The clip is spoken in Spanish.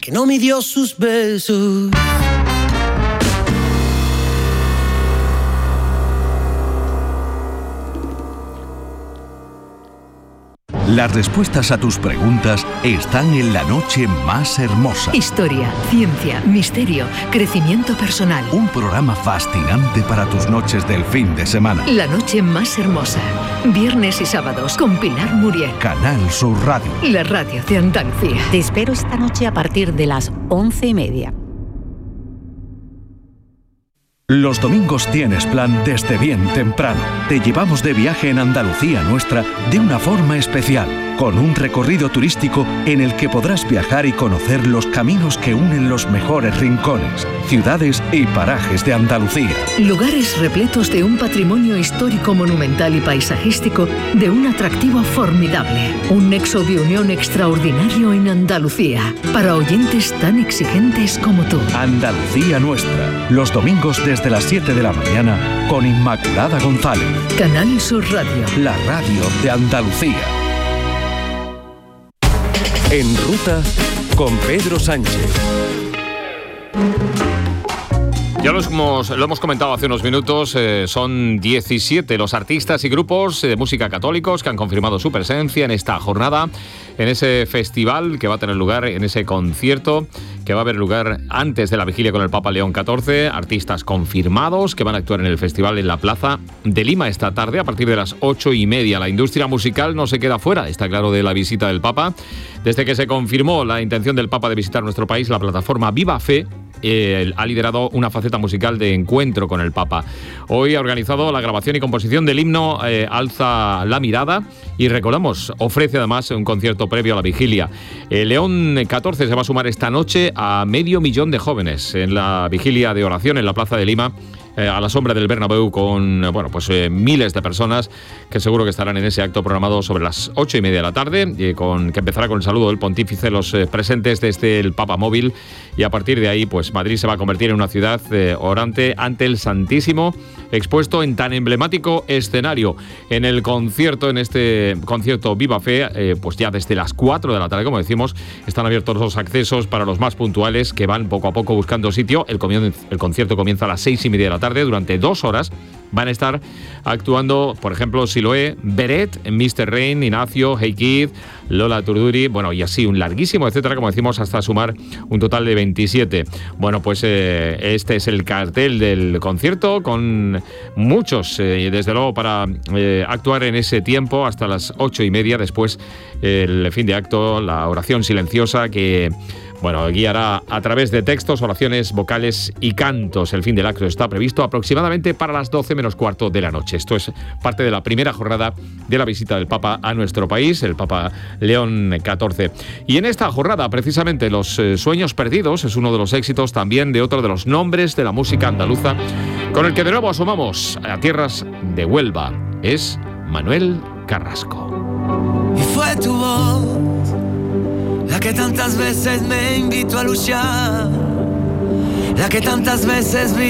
que no midió sus besos. Las respuestas a tus preguntas están en La Noche Más Hermosa. Historia, ciencia, misterio, crecimiento personal. Un programa fascinante para tus noches del fin de semana. La Noche Más Hermosa. Viernes y sábados con Pilar Muriel. Canal Sur Radio. La radio de Andalucía. Te espero esta noche a partir de las 11:30. Los domingos tienes plan desde bien temprano. Te llevamos de viaje en Andalucía nuestra de una forma especial, con un recorrido turístico en el que podrás viajar y conocer los caminos que unen los mejores rincones, ciudades y parajes de Andalucía. Lugares repletos de un patrimonio histórico, monumental y paisajístico de un atractivo formidable. Un nexo de unión extraordinario en Andalucía, para oyentes tan exigentes como tú. Andalucía nuestra, los domingos desde las 7 de la mañana con Inmaculada González. Canal Sur Radio. La radio de Andalucía. En ruta con Pedro Sánchez. Ya lo hemos comentado hace unos minutos, son 17 los artistas y grupos de música católicos que han confirmado su presencia en esta jornada, en ese festival que va a tener lugar, en ese concierto que va a haber lugar antes de la vigilia con el Papa León XIV, artistas confirmados que van a actuar en el festival en la Plaza de Lima esta tarde a partir de las 8:30. La industria musical no se queda fuera, está claro, de la visita del Papa. Desde que se confirmó la intención del Papa de visitar nuestro país, la plataforma Viva Fe ha liderado una faceta musical de encuentro con el Papa. Hoy ha organizado la grabación y composición del himno Alza la mirada y, recordamos, ofrece además un concierto previo a la vigilia. León XIV se va a sumar esta noche a 500.000 de jóvenes en la vigilia de oración en la Plaza de Lima, a la sombra del Bernabéu, con miles de personas que seguro que estarán en ese acto programado sobre las 8:30 de la tarde, que empezará con el saludo del pontífice, los presentes desde el Papa Móvil, y a partir de ahí pues Madrid se va a convertir en una ciudad orante ante el Santísimo, expuesto en tan emblemático escenario. En el concierto, en este concierto Viva Fe, pues ya desde las 4 de la tarde, como decimos, están abiertos los accesos para los más puntuales que van poco a poco buscando sitio. El concierto comienza a las 6:30 de la tarde. Durante 2 horas van a estar actuando, por ejemplo, Siloé, Beret, Mr. Rain, Ignacio, Hey Kid, Lola Turduri, y así un larguísimo, etcétera, como decimos, hasta sumar un total de 27. Este es el cartel del concierto, con muchos, desde luego, para actuar en ese tiempo hasta las 8:30. Después, el fin de acto, la oración silenciosa que guiará a través de textos, oraciones, vocales y cantos. El fin del acto está previsto aproximadamente para las 12 menos cuarto de la noche. Esto es parte de la primera jornada de la visita del Papa a nuestro país, el Papa León XIV. Y en esta jornada, precisamente, Los Sueños Perdidos es uno de los éxitos también de otro de los nombres de la música andaluza, con el que de nuevo asomamos a tierras de Huelva. Es Manuel Carrasco. Y fue tu voz la que tantas veces me invitó a luchar, la que tantas veces vi